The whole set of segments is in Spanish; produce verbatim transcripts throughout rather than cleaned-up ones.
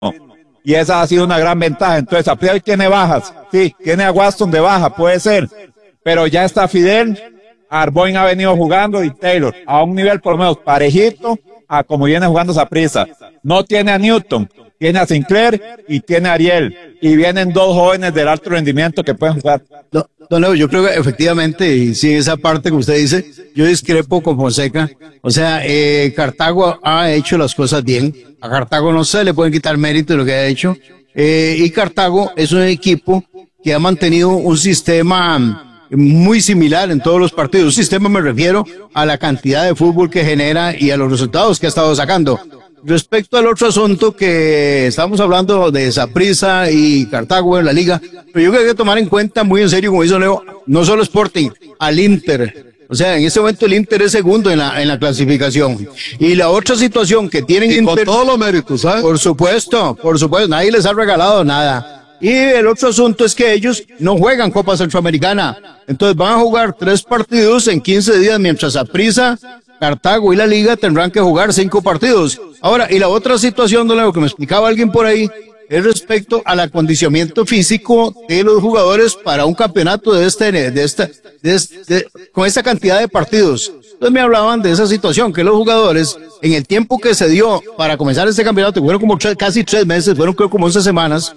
Y esa ha sido una gran ventaja. Entonces, Saprissa hoy tiene bajas. Sí, tiene a Waston de baja, puede ser. Pero ya está Fidel, Arboin ha venido jugando y Taylor a un nivel por lo menos parejito a como viene jugando Saprissa. No tiene a Newton, tiene a Sinclair y tiene a Ariel. Y vienen dos jóvenes del alto rendimiento que pueden jugar. No, don Leo, yo creo que efectivamente, y sí, esa parte que usted dice, yo discrepo con Fonseca. O sea, eh, Cartago ha hecho las cosas bien. A Cartago no se le pueden quitar mérito de lo que ha hecho. Eh, y Cartago es un equipo que ha mantenido un sistema muy similar en todos los partidos. Un sistema me refiero a la cantidad de fútbol que genera y a los resultados que ha estado sacando. Respecto al otro asunto que estamos hablando de Saprissa y Cartago en la liga, pero yo creo que hay que tomar en cuenta muy en serio, como dice Leo, no solo Sporting, al Inter. O sea, en este momento el Inter es segundo en la, en la clasificación. Y la otra situación que tienen y Inter, con todos los méritos, ¿sabes? Por supuesto, por supuesto, nadie les ha regalado nada. Y el otro asunto es que ellos no juegan Copa Centroamericana. Entonces van a jugar tres partidos en quince días, mientras Saprissa, Cartago y la Liga tendrán que jugar cinco partidos. Ahora, y la otra situación, don Leo, que me explicaba alguien por ahí, es respecto al acondicionamiento físico de los jugadores para un campeonato de este, de esta, de este, con esta cantidad de partidos. Entonces me hablaban de esa situación, que los jugadores, en el tiempo que se dio para comenzar este campeonato, fueron como tres, casi tres meses, fueron creo como once semanas,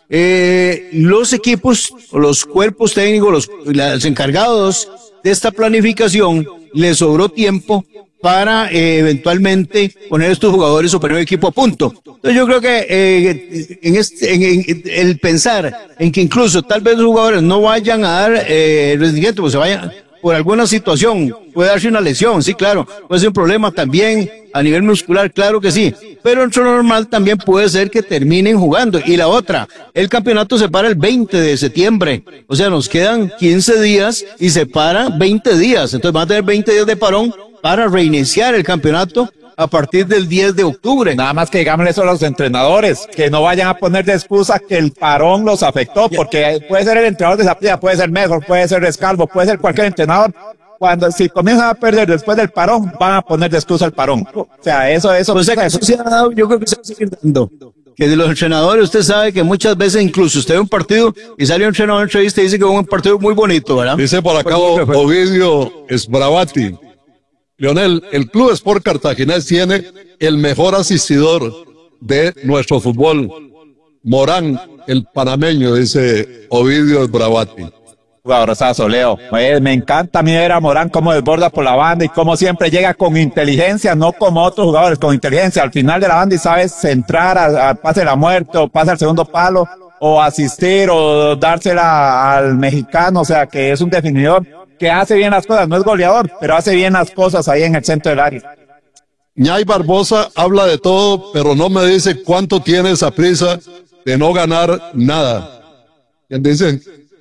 eh, los equipos, los cuerpos técnicos, los, los encargados de esta planificación, les sobró tiempo para eh, eventualmente poner a estos jugadores o poner el equipo a punto. Entonces yo creo que eh, en, este, en, en el pensar en que incluso tal vez los jugadores no vayan a dar eh, rendimiento, pues se vayan por alguna situación, puede darse una lesión, sí, claro, puede ser un problema también a nivel muscular, claro que sí, pero en lo normal también puede ser que terminen jugando. Y la otra, el campeonato se para el veinte de septiembre, o sea, nos quedan quince días y se para veinte días, entonces van a tener veinte días de parón para reiniciar el campeonato a partir del diez de octubre. Nada más que digámosle eso a los entrenadores, que no vayan a poner de excusa que el parón los afectó, porque puede ser el entrenador de Saprissa, puede ser mejor, puede ser Rescalvo, puede ser cualquier entrenador. Cuando, si comienzan a perder después del parón, van a poner de excusa el parón. O sea, eso, eso. O sea, que eso se ha dado, yo creo que se va a seguir dando. Que de los entrenadores, usted sabe que muchas veces incluso usted ve un partido y sale un entrenador en entrevista y dice que fue un partido muy bonito, ¿verdad? Dice por acá Ovidio Sbravati. Leonel, el Club Sport Cartaginés tiene el mejor asistidor de nuestro fútbol. Morán, el panameño, dice Ovidio Sbravati. Jugadorazo, Leo. Pues me encanta a mí ver a Morán cómo desborda por la banda y cómo siempre llega con inteligencia, no como otros jugadores, con inteligencia al final de la banda y sabe centrar a, a pase la muerte o pase al segundo palo o asistir o dársela al mexicano, o sea que es un definidor que hace bien las cosas, no es goleador, pero hace bien las cosas ahí en el centro del área. Ñay Barbosa habla de todo, pero no me dice cuánto tiene esa prisa de no ganar nada. ¿Quién dice?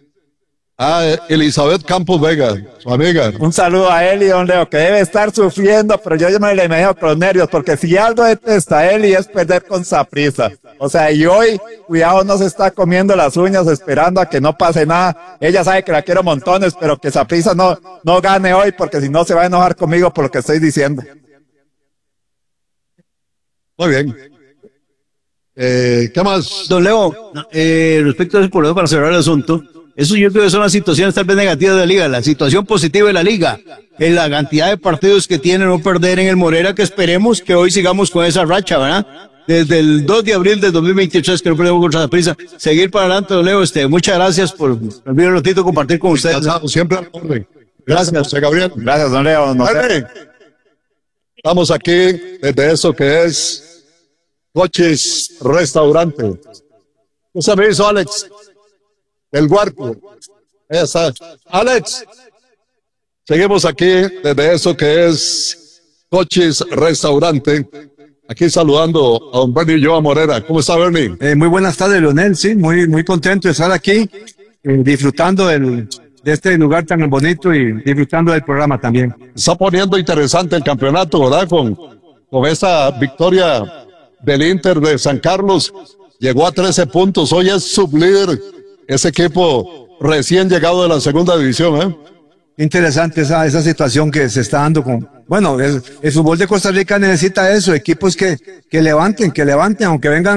Ah, Elizabeth Campos Vega, su amiga. Un saludo a Eli, don Leo, que debe estar sufriendo, pero yo, yo me le imagino con los nervios, porque si algo detesta a Eli es perder con Saprissa. O sea, y hoy, cuidado, no se está comiendo las uñas esperando a que no pase nada. Ella sabe que la quiero montones, pero que Saprissa no, no gane hoy, porque si no se va a enojar conmigo por lo que estoy diciendo. Muy bien. Eh, ¿Qué más? Don Leo, eh, respecto a ese problema para cerrar el asunto, eso yo creo que son las situaciones tal vez negativas de la liga. La situación positiva de la liga es la cantidad de partidos que tiene no perder en el Morera, que esperemos que hoy sigamos con esa racha, ¿verdad? Desde el dos de abril de dos mil veintitrés que no perdemos contra Saprissa. Seguir para adelante, don Leo. Este, muchas gracias por permitirme un ratito compartir con ustedes. Siempre al orden. Gracias, José Gabriel. Gracias, don Leo. No sé. Estamos aquí desde eso que es Cochis Restaurante. ¿Qué se me hizo, Alex? El Huarco. Ahí está. Alex. Seguimos aquí desde eso que es Cochis Restaurante. Aquí saludando a don Bernie Joa Morera. ¿Cómo está, Bernie? Eh, muy buenas tardes, Leonel. Sí, muy, muy contento de estar aquí, eh, disfrutando del, de este lugar tan bonito y disfrutando del programa también. Está poniendo interesante el campeonato, ¿verdad? Con, con esa victoria del Inter de San Carlos. Llegó a trece puntos. Hoy es sublíder. Ese equipo recién llegado de la segunda división, ¿eh? Interesante esa, esa situación que se está dando con, bueno, el, el fútbol de Costa Rica necesita eso, equipos que, que levanten, que levanten, aunque vengan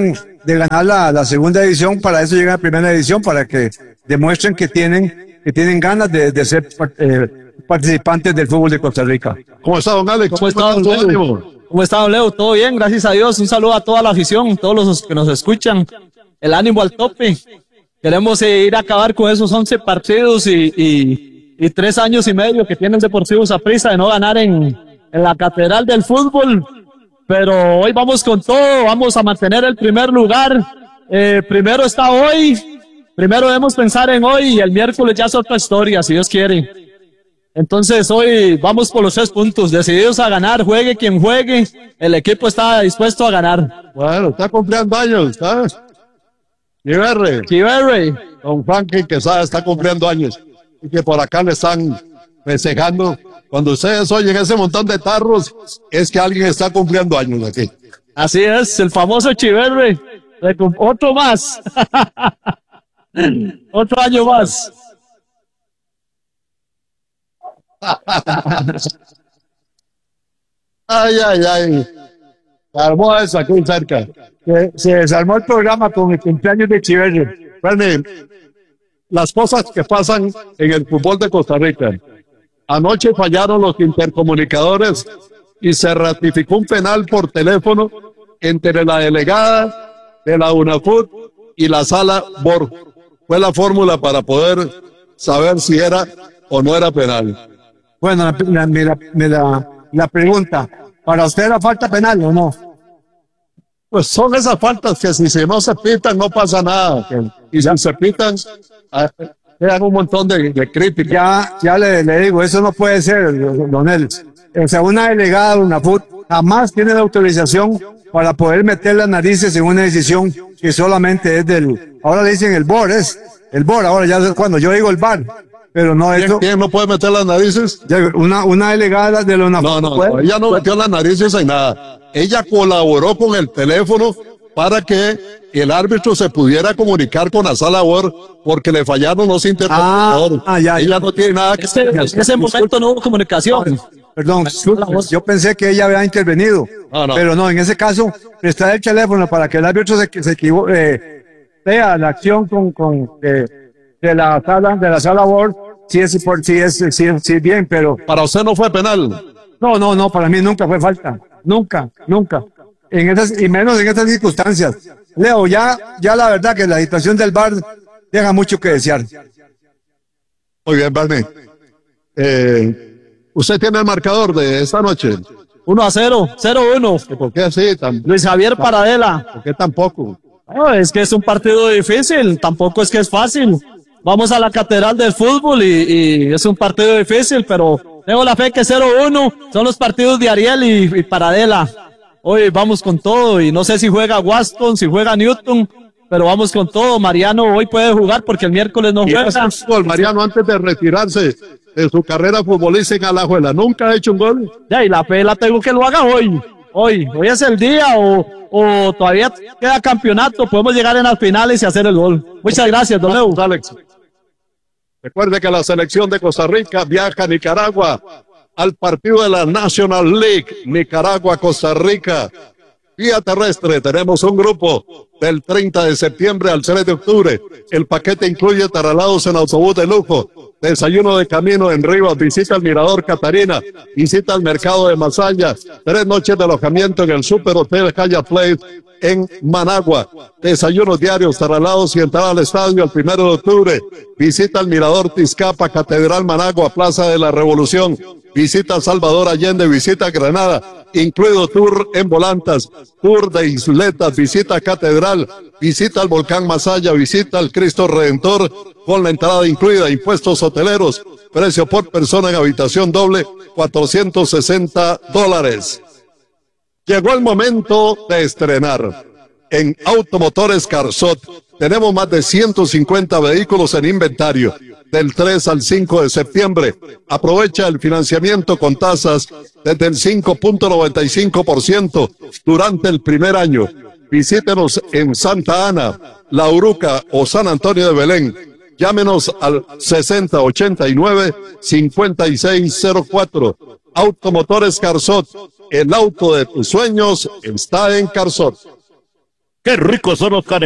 de ganar la, la segunda edición, para eso llegan a primera edición, para que demuestren que tienen, que tienen ganas de, de ser eh, participantes del fútbol de Costa Rica. ¿Cómo está, don Alex? ¿Cómo está, don tu Leo? ánimo? ¿Cómo está, don Leo? ¿Todo bien? Gracias a Dios. Un saludo a toda la afición, todos los que nos escuchan. El ánimo al tope. Queremos eh, ir a acabar con esos once partidos y, y, y tres años y medio que tiene el Deportivo Saprissa de no ganar en, en la Catedral del Fútbol. Pero hoy vamos con todo, vamos a mantener el primer lugar. Eh, primero está hoy, primero debemos pensar en hoy y el miércoles ya es otra historia, si Dios quiere. Entonces hoy vamos por los tres puntos, decididos a ganar, juegue quien juegue, el equipo está dispuesto a ganar. Bueno, está cumpliendo años, ¿está? Chiverre, Chiverre, don Franklin Quesada está cumpliendo años y que por acá le están festejando. Cuando ustedes oyen ese montón de tarros, es que alguien está cumpliendo años aquí. así es, el famoso Chiverre, otro más, otro año más. Ay, ay, ay. Se armó eso aquí cerca. Se, se desarmó el programa con el cumpleaños de Chiverre. Ferni, las cosas que pasan en el fútbol de Costa Rica. Anoche fallaron los intercomunicadores y se ratificó un penal por teléfono entre la delegada de la UNAFUT y la sala B O R. Fue la fórmula para poder saber si era o no era penal. Bueno, la, la, me la, me la, la pregunta, ¿para usted era falta penal o no? Pues son esas faltas que si, si no se pitan no pasa nada. Y si se pitan, ah, quedan un montón de, de críticas. Ya, ya le, le digo, eso no puede ser, Donel. O sea, una delegada de UNAFUT jamás tiene la autorización para poder meter las narices en una decisión que solamente es del, ahora le dicen el B O R, es el B O R, ahora ya es cuando yo digo el V A R, pero no ¿Quién, eso. ¿Quién no puede meter las narices? Una, una delegada de la UNAFUT. No, no, ¿puede? no, ella no metió las narices en nada. Ella colaboró con el teléfono para que el árbitro se pudiera comunicar con la sala B O R porque le fallaron los intercomunicadores. Ah, ah, ya, ella ya. no tiene nada que Ese, en ese momento no hubo comunicación. Perdón, disculpe, yo pensé que ella había intervenido, No, no. pero no, en ese caso, prestar el teléfono para que el árbitro se, se equivoque, eh, vea la acción con, con de, de la sala, de la sala B O R, sí es, por, sí es, sí es, sí es bien, pero Para usted no fue penal. no, no, no, para mí nunca fue falta, nunca, nunca, en esas, y menos en estas circunstancias. Leo, ya, ya la verdad que la situación del V A R deja mucho que desear. Muy bien, Barney. Eh, ¿Usted tiene el marcador de esta noche? uno a cero, cero uno. ¿Y ¿Por qué así? Tan, Luis Javier Paradela. ¿Por qué tampoco? No, es que es un partido difícil, tampoco es que es fácil. Vamos a la Catedral del Fútbol y, y es un partido difícil, pero tengo la fe que cero uno son los partidos de Ariel y, y Paradela. Hoy vamos con todo y no sé si juega Waston, si juega Newton, pero vamos con todo. Mariano hoy puede jugar porque el miércoles no Y juega. ese gol, Mariano, antes de retirarse de su carrera futbolística en Alajuela, nunca ha hecho un gol. Ya, y la fe la tengo que lo haga hoy. Hoy, hoy es el día o, o todavía queda campeonato, podemos llegar en las finales y hacer el gol. Muchas gracias, don Leo. Alex. Recuerde que la selección de Costa Rica viaja a Nicaragua al partido de la National League, Nicaragua-Costa Rica. Vía terrestre, tenemos un grupo del treinta de septiembre al tres de octubre. El paquete incluye traslados en autobús de lujo, desayuno de camino en Rivas, visita al Mirador Catarina, visita al mercado de Masaya, tres noches de alojamiento en el Super Hotel Hyatt Place en Managua, desayunos diarios, traslados y entrada al estadio el primero de octubre, visita al Mirador Tizcapa, Catedral Managua, Plaza de la Revolución, visita Salvador Allende, visita Granada, incluido tour en volantas, tour de isletas, visita Catedral, visita al Volcán Masaya, visita al Cristo Redentor, con la entrada incluida, impuestos hoteleros, precio por persona en habitación doble, cuatrocientos sesenta dólares. Llegó el momento de estrenar. En Automotores Carzot tenemos más de ciento cincuenta vehículos en inventario. Del tres al cinco de septiembre. Aprovecha el financiamiento con tasas desde el cinco punto noventa y cinco por ciento durante el primer año. Visítenos en Santa Ana, La Uruca o San Antonio de Belén. Llámenos al sesenta ochenta y nueve cincuenta y seis cero cuatro. Automotores Carzot. El auto de tus sueños está en Carzot. Qué ricos son los canelones.